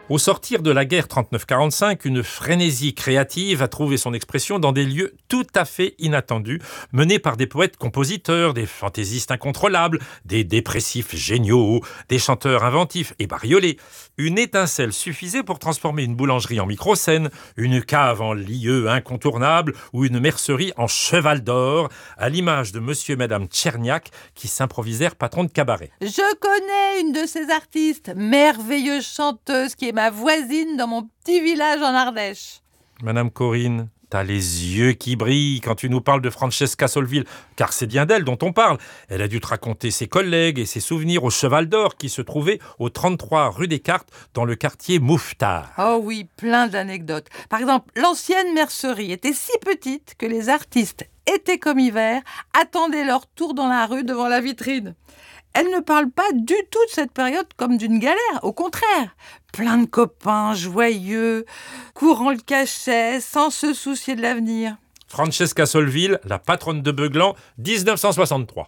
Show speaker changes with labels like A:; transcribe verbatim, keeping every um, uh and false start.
A: Au sortir de la guerre trente-neuf quarante-cinq, une frénésie créative a trouvé son expression dans des lieux tout à fait inattendus, menés par des poètes-compositeurs, des fantaisistes incontrôlables, des dépressifs géniaux, des chanteurs inventifs et bariolés. Une étincelle suffisait pour transformer une boulangerie en micro-scène, une cave en lieu incontournable ou une mercerie en cheval d'or, à l'image de monsieur et madame Tcherniak qui s'improvisèrent patrons de cabaret.
B: Je connais une de ces artistes, merveilleuse chanteuse qui est ma voisine dans mon petit village en Ardèche.
A: Madame Corinne, t'as les yeux qui brillent quand tu nous parles de Francesca Solville, car c'est bien d'elle dont on parle. Elle a dû te raconter ses collègues et ses souvenirs au Cheval d'Or qui se trouvait au trente-trois rue des Cartes dans le quartier Mouffetard.
B: Oh oui, plein d'anecdotes. Par exemple, l'ancienne mercerie était si petite que les artistes, été comme hiver, attendaient leur tour dans la rue devant la vitrine. Elle ne parle pas du tout de cette période comme d'une galère, au contraire. Plein de copains, joyeux, courant le cachet, sans se soucier de l'avenir.
A: Francesca Solville, la patronne de Beuglan, dix-neuf cent soixante-trois.